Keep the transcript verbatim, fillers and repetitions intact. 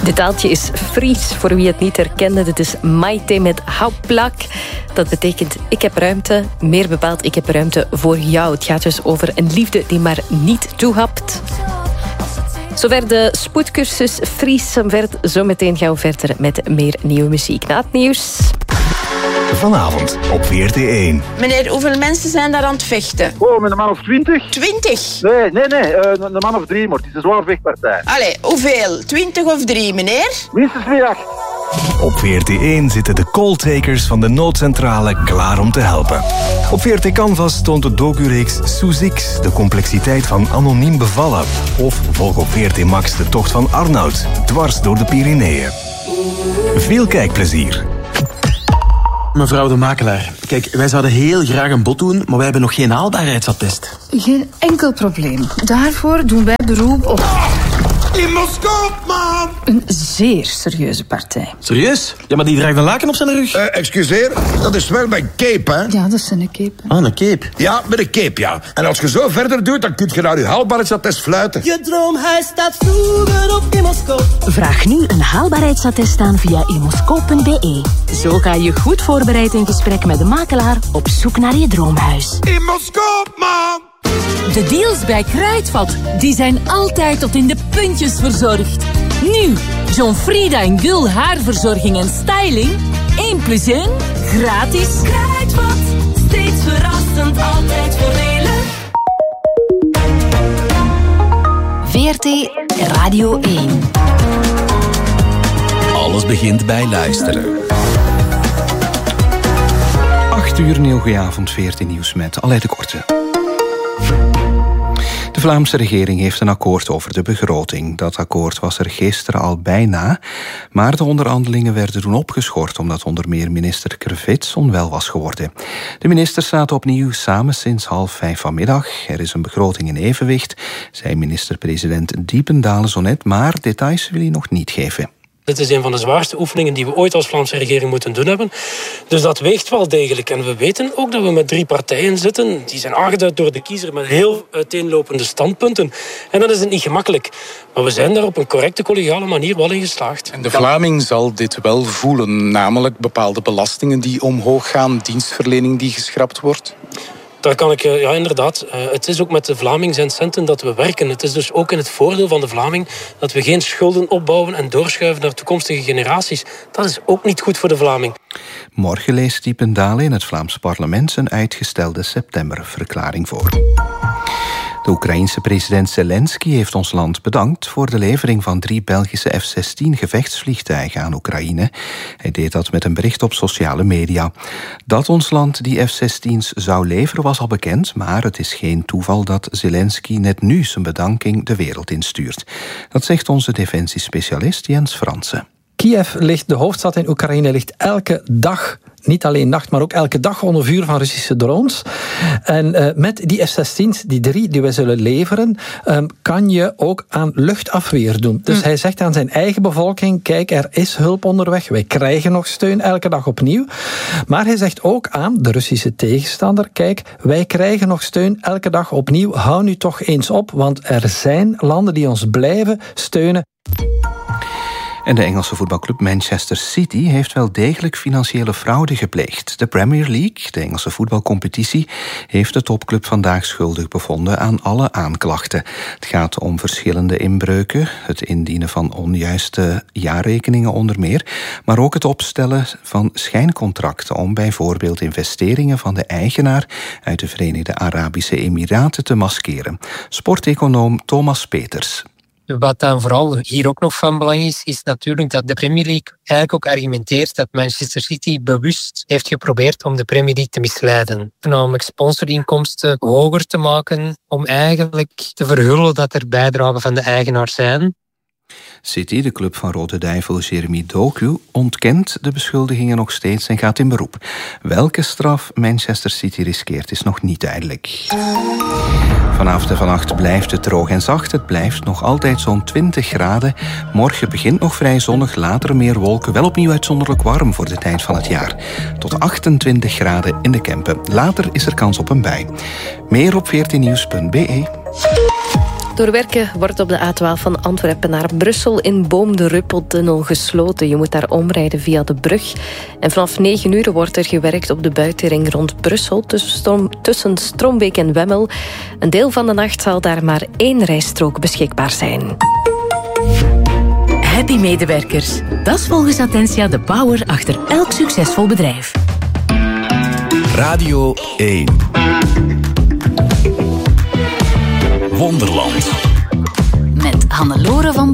Dit taaltje is Fries, voor wie het niet herkende. Dit is Maite met Hauplak. Dat betekent ik heb ruimte, meer bepaald ik heb ruimte voor jou. Het gaat dus over een liefde die maar niet toehapt. Zover de spoedcursus Fries. Zometeen gaan we verder met meer nieuwe muziek. Na het nieuws. Vanavond op V R T één. Meneer, hoeveel mensen zijn daar aan het vechten? Oh, met een man of twintig? Twintig? Nee, nee, nee. Uh, een man of drie, maar het is een zware vechtpartij. Allee, hoeveel? Twintig of drie, meneer? Minstens vier, acht. Op V R T één zitten de calltakers van de noodcentrale klaar om te helpen. Op V R T Canvas toont de docureeks Soezix de complexiteit van anoniem bevallen. Of volg op V R T Max de tocht van Arnoud, dwars door de Pyreneeën. Veel kijkplezier. Mevrouw de makelaar, kijk, wij zouden heel graag een bod doen, maar wij hebben nog geen haalbaarheidsattest. Geen enkel probleem. Daarvoor doen wij beroep op... Immoscoop, man! Een zeer serieuze partij. Serieus? Ja, maar die draagt een laken op zijn rug. Uh, excuseer, dat is wel mijn cape, hè? Ja, dat is een cape. Ah, een cape? Ja, met een cape, ja. En als je zo verder doet, dan kun je naar je haalbaarheidsattest fluiten. Je droomhuis staat vroeger op Immoscoop. Vraag nu een haalbaarheidsattest aan via immoscoop punt b e. Zo ga je goed voorbereid in gesprek met de makelaar op zoek naar je droomhuis. Immoscoop, man! De deals bij Kruidvat, die zijn altijd tot in de puntjes verzorgd. Nu, John Frieda en Gul haarverzorging en styling. één plus één, gratis. Kruidvat, steeds verrassend, altijd voordelig. V R T Radio één. Alles begint bij luisteren. acht uur, een heel goeie avond, V R T Nieuws met Aleid de Korte. De Vlaamse regering heeft een akkoord over de begroting. Dat akkoord was er gisteren al bijna, maar de onderhandelingen werden toen opgeschort omdat onder meer minister Krevits onwel was geworden. De ministers zaten opnieuw samen sinds half vijf vanmiddag. Er is een begroting in evenwicht, zei minister-president Diependalen zo net, maar details wil hij nog niet geven. Dit is een van de zwaarste oefeningen die we ooit als Vlaamse regering moeten doen hebben. Dus dat weegt wel degelijk. En we weten ook dat we met drie partijen zitten. Die zijn aangeduid door de kiezer met heel uiteenlopende standpunten. En dan is het niet gemakkelijk. Maar we zijn daar op een correcte, collegiale manier wel in geslaagd. En de Vlaming zal dit wel voelen. Namelijk bepaalde belastingen die omhoog gaan. Dienstverlening die geschrapt wordt. Daar kan ik, ja inderdaad, het is ook met de Vlaming zijn centen dat we werken. Het is dus ook in het voordeel van de Vlaming dat we geen schulden opbouwen en doorschuiven naar toekomstige generaties. Dat is ook niet goed voor de Vlaming. Morgen leest Diependalen in het Vlaams parlement zijn uitgestelde septemberverklaring voor. De Oekraïense president Zelensky heeft ons land bedankt voor de levering van drie Belgische F zestien gevechtsvliegtuigen aan Oekraïne. Hij deed dat met een bericht op sociale media. Dat ons land die F zestien's zou leveren was al bekend, maar het is geen toeval dat Zelensky net nu zijn bedanking de wereld instuurt. Dat zegt onze defensiespecialist Jens Fransen. Kiev ligt, de hoofdstad in Oekraïne, ligt elke dag, niet alleen nacht, maar ook elke dag onder vuur van Russische drones. En uh, met die F zestien's, die drie die wij zullen leveren, um, kan je ook aan luchtafweer doen. Dus mm. hij zegt aan zijn eigen bevolking, kijk, er is hulp onderweg, wij krijgen nog steun elke dag opnieuw. Maar hij zegt ook aan de Russische tegenstander, kijk, wij krijgen nog steun elke dag opnieuw, hou nu toch eens op, want er zijn landen die ons blijven steunen. En de Engelse voetbalclub Manchester City heeft wel degelijk financiële fraude gepleegd. De Premier League, de Engelse voetbalcompetitie, heeft de topclub vandaag schuldig bevonden aan alle aanklachten. Het gaat om verschillende inbreuken, het indienen van onjuiste jaarrekeningen onder meer, maar ook het opstellen van schijncontracten om bijvoorbeeld investeringen van de eigenaar uit de Verenigde Arabische Emiraten te maskeren. Sporteconoom Thomas Peters. Wat dan vooral hier ook nog van belang is, is natuurlijk dat de Premier League eigenlijk ook argumenteert dat Manchester City bewust heeft geprobeerd om de Premier League te misleiden. Namelijk sponsorinkomsten hoger te maken om eigenlijk te verhullen dat er bijdragen van de eigenaar zijn. City, de club van Rode Duivel Jeremy Doku, ontkent de beschuldigingen nog steeds en gaat in beroep. Welke straf Manchester City riskeert is nog niet duidelijk. Vanavond en vannacht blijft het droog en zacht. Het blijft nog altijd zo'n twintig graden. Morgen begint nog vrij zonnig, later meer wolken. Wel opnieuw uitzonderlijk warm voor de tijd van het jaar. Tot achtentwintig graden in de Kempen. Later is er kans op een bui. Meer op v r t nieuws punt b e. Door werken wordt op de A twaalf van Antwerpen naar Brussel in Boom de Ruppeltunnel gesloten. Je moet daar omrijden via de brug. En vanaf negen uur wordt er gewerkt op de buitenring rond Brussel tussen, Stroom, tussen Strombeek en Wemmel. Een deel van de nacht zal daar maar één rijstrook beschikbaar zijn. Happy medewerkers. Dat is volgens Attentia de power achter elk succesvol bedrijf. Radio één. Wonderland. Met Hannelore van